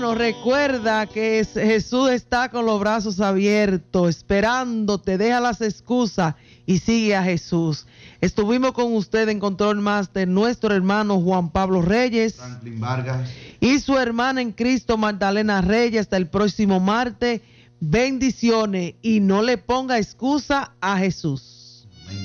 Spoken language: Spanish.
hermano, recuerda que Jesús está con los brazos abiertos, esperándote. Deja las excusas y sigue a Jesús. Estuvimos con usted en Control Master, nuestro hermano Juan Pablo Reyes, Franklin Vargas y su hermana en Cristo, Magdalena Reyes. Hasta el próximo martes. Bendiciones y no le ponga excusa a Jesús.